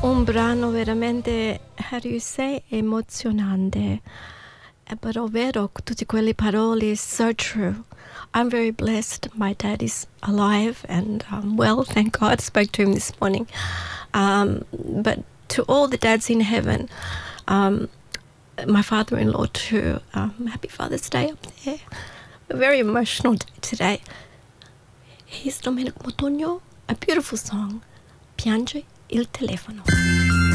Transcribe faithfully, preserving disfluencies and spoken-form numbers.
un brano veramente, how do you say, emozionante. Eh, Però vero, tutte quelle parole, so true. I'm very blessed. My dad is alive and um, well, thank God. Spoke to him this morning. Um, but to all the dads in heaven, um, my father-in-law too, um, happy Father's Day up there. A very emotional day today. Here's Domenico Modugno, a beautiful song, Piange il telefono.